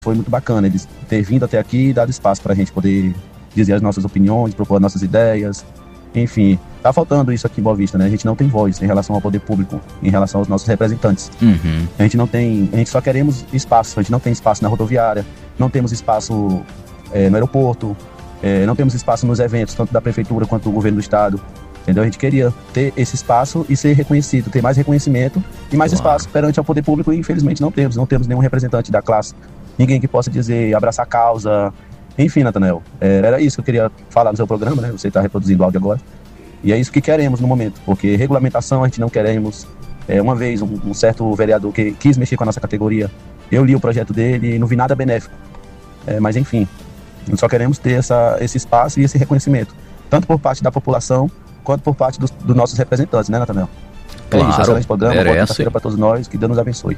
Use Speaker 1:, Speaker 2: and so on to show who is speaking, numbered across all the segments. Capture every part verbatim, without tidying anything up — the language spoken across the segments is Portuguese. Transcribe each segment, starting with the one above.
Speaker 1: Foi muito bacana eles ter vindo até aqui e dado espaço para a gente poder dizer as nossas opiniões, propor as nossas ideias. Enfim, tá faltando isso aqui em Boa Vista, né? A gente não tem voz em relação ao poder público, em relação aos nossos representantes.
Speaker 2: Uhum.
Speaker 1: A gente não tem, a gente só queremos espaço, a gente não tem espaço na rodoviária, não temos espaço é, no aeroporto, é, não temos espaço nos eventos, tanto da prefeitura quanto do governo do estado. Entendeu? A gente queria ter esse espaço e ser reconhecido, ter mais reconhecimento e mais claro. espaço perante ao poder público, e infelizmente não temos, não temos nenhum representante da classe, ninguém que possa dizer, abraçar a causa. Enfim, Natanael, era isso que eu queria falar no seu programa, né? Você está reproduzindo o áudio agora. E é isso que queremos no momento, porque regulamentação a gente não queremos. É, uma vez, um, um certo vereador que quis mexer com a nossa categoria, eu li o projeto dele e não vi nada benéfico. É, mas enfim, nós só queremos ter essa, esse espaço e esse reconhecimento, tanto por parte da população, quanto por parte dos, dos nossos representantes, né, Natanael?
Speaker 2: Claro,
Speaker 1: é isso, excelente programa, boa
Speaker 2: merece.
Speaker 1: quinta-feira para todos nós, que Deus nos abençoe.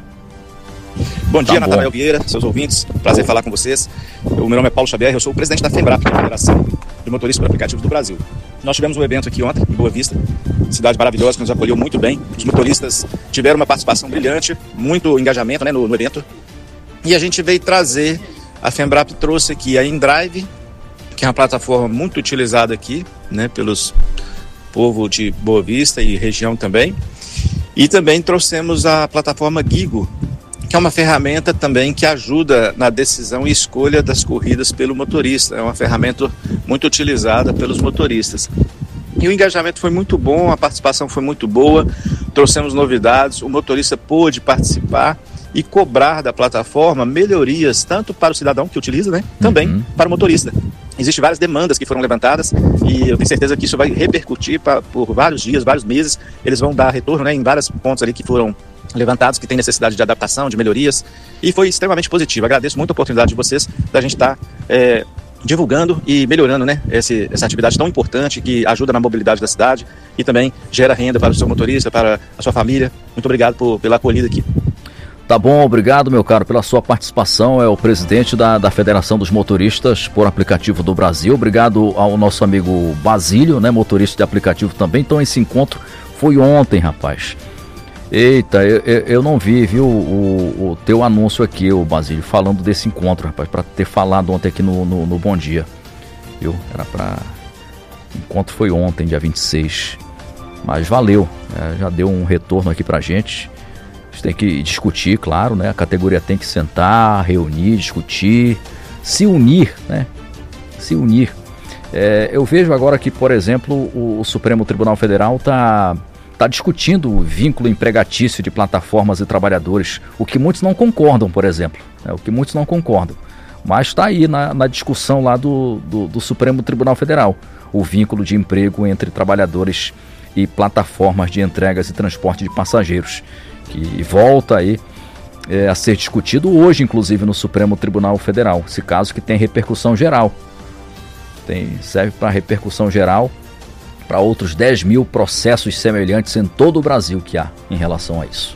Speaker 3: Bom dia,
Speaker 2: Tá
Speaker 3: Natanael Vieira, seus ouvintes, prazer falar com vocês. O meu nome é Paulo Xavier, eu sou o presidente da FEMBRAP, que é a Federação de Motoristas por Aplicativos do Brasil. Nós tivemos um evento aqui ontem, em Boa Vista, cidade maravilhosa, que nos acolheu muito bem. Os motoristas tiveram uma participação brilhante, muito engajamento, né, no, no evento. E a gente veio trazer, a FEMBRAP trouxe aqui a InDrive, que é uma plataforma muito utilizada aqui, né, pelos povo de Boa Vista e região também. E também trouxemos a plataforma Gigo, que é uma ferramenta também que ajuda na decisão e escolha das corridas pelo motorista. É uma ferramenta muito utilizada pelos motoristas. E o engajamento foi muito bom, a participação foi muito boa, trouxemos novidades, o motorista pôde participar e cobrar da plataforma melhorias, tanto para o cidadão que utiliza, né, também uhum. para o motorista. Existem várias demandas que foram levantadas e eu tenho certeza que isso vai repercutir pra, por vários dias, vários meses. Eles vão dar retorno, né, em vários pontos ali que foram levantados, que tem necessidade de adaptação, de melhorias, e foi extremamente positivo. Agradeço muito a oportunidade de vocês, da gente estar tá, é, divulgando e melhorando, né, esse, essa atividade tão importante que ajuda na mobilidade da cidade e também gera renda para o seu motorista, para a sua família. Muito obrigado por, pela acolhida aqui.
Speaker 2: Tá bom, obrigado, meu caro, pela sua participação. É o presidente da, da Federação dos Motoristas por Aplicativo do Brasil. Obrigado ao nosso amigo Basílio, né, motorista de aplicativo também. Então esse encontro foi ontem, rapaz. Eita, eu, eu não vi, viu, o, o teu anúncio aqui, o Basílio, falando desse encontro, rapaz, para ter falado ontem aqui no, no, no Bom Dia, viu? Era para... O encontro foi ontem, dia vinte e seis, mas valeu, é, já deu um retorno aqui pra gente. A gente tem que discutir, claro, né? A categoria tem que sentar, reunir, discutir, se unir, né? Se unir. É, eu vejo agora que, por exemplo, o, o Supremo Tribunal Federal está... está discutindo o vínculo empregatício de plataformas e trabalhadores, o que muitos não concordam, por exemplo, né? O que muitos não concordam, mas está aí na, na discussão lá do, do, do Supremo Tribunal Federal, o vínculo de emprego entre trabalhadores e plataformas de entregas e transporte de passageiros, que volta aí é, a ser discutido hoje, inclusive, no Supremo Tribunal Federal, esse caso que tem repercussão geral, tem, serve para repercussão geral, para outros dez mil processos semelhantes em todo o Brasil que há em relação a isso.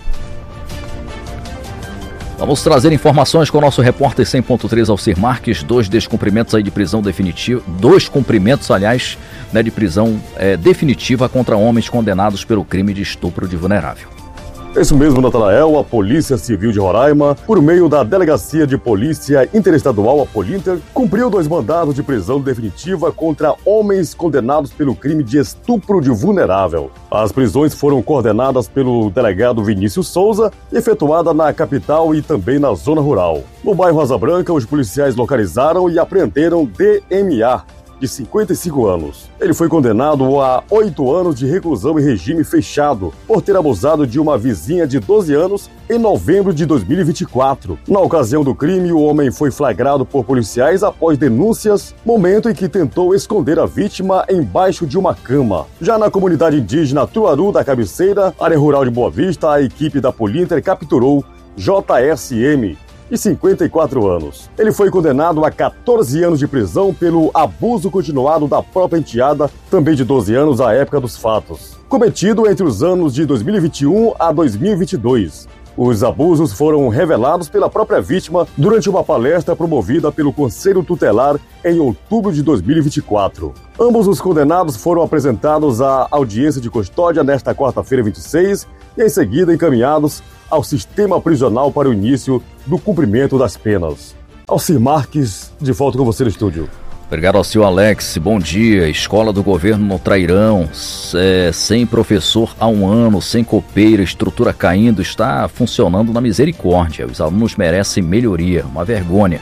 Speaker 2: Vamos trazer informações com o nosso repórter cem ponto três Alcir Marques, dois descumprimentos aí de prisão definitiva, dois cumprimentos, aliás, né, de prisão é, definitiva contra homens condenados pelo crime de estupro de vulnerável.
Speaker 4: É isso mesmo, Natanael. A Polícia Civil de Roraima, por meio da Delegacia de Polícia Interestadual, a Polinter, cumpriu dois mandados de prisão definitiva contra homens condenados pelo crime de estupro de vulnerável. As prisões foram coordenadas pelo delegado Vinícius Souza, efetuada na capital e também na zona rural. No bairro Asa Branca, os policiais localizaram e apreenderam D M A, de cinquenta e cinco anos. Ele foi condenado a oito anos de reclusão em regime fechado por ter abusado de uma vizinha de doze anos em novembro de dois mil e vinte e quatro. Na ocasião do crime, o homem foi flagrado por policiais após denúncias, momento em que tentou esconder a vítima embaixo de uma cama. Já na comunidade indígena Tuaru da Cabeceira, área rural de Boa Vista, a equipe da Polinter capturou J S M, de cinquenta e quatro anos. Ele foi condenado a quatorze anos de prisão pelo abuso continuado da própria enteada, também de doze anos à época dos fatos, cometido entre os anos de dois mil e vinte e um a dois mil e vinte e dois. Os abusos foram revelados pela própria vítima durante uma palestra promovida pelo Conselho Tutelar em outubro de dois mil e vinte e quatro. Ambos os condenados foram apresentados à audiência de custódia nesta quarta-feira vinte e seis e em seguida encaminhados ao sistema prisional para o início do cumprimento das penas. Alcir Marques, de volta com você no estúdio.
Speaker 2: Obrigado ao senhor Alex, bom dia. Escola do governo no Trairão, é, sem professor há um ano, sem copeira, estrutura caindo, está funcionando na misericórdia. Os alunos merecem melhoria, uma vergonha.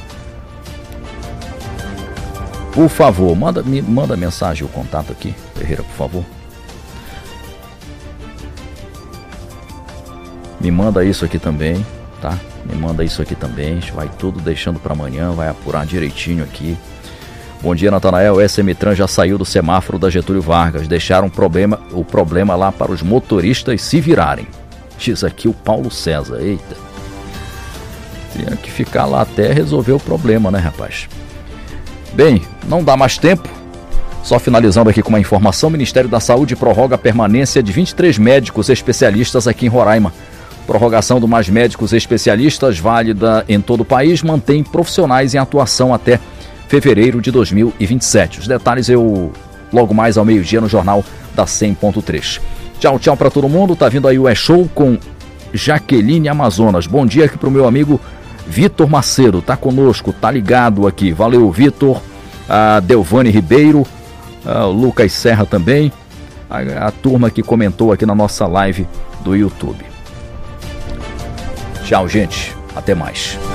Speaker 2: Por favor, manda, me, manda mensagem, o contato aqui, Ferreira, por favor. Me manda isso aqui também, tá? Me manda isso aqui também, a gente vai tudo deixando para amanhã, vai apurar direitinho aqui. Bom dia, Natanael. S M Tran já saiu do semáforo da Getúlio Vargas. Deixaram problema, o problema lá para os motoristas se virarem. Diz aqui o Paulo César. Eita. Tinha que ficar lá até resolver o problema, né, rapaz? Bem, não dá mais tempo. Só finalizando aqui com uma informação. O Ministério da Saúde prorroga a permanência de vinte e três médicos especialistas aqui em Roraima. Prorrogação do Mais Médicos Especialistas, válida em todo o país, mantém profissionais em atuação até fevereiro de dois mil e vinte e sete. Os detalhes eu logo mais ao meio-dia no Jornal da cem ponto três. Tchau, tchau para todo mundo. Tá vindo aí o E-Show com Jaqueline Amazonas. Bom dia aqui pro meu amigo Vitor Macedo. Tá conosco, tá ligado aqui. Valeu, Vitor. A Delvane Ribeiro, a Lucas Serra também. A, a turma que comentou aqui na nossa live do YouTube. Tchau, gente. Até mais.